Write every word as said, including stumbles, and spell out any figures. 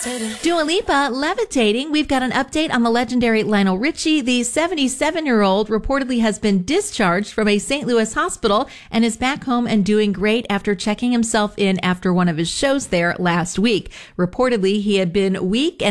levitating. Dua Lipa, levitating. We've got an update on the legendary Lionel Richie. The seventy-seven-year-old reportedly has been discharged from a Saint Louis hospital and is back home and doing great after checking himself in after one of his shows there last week. Reportedly, he had been weak and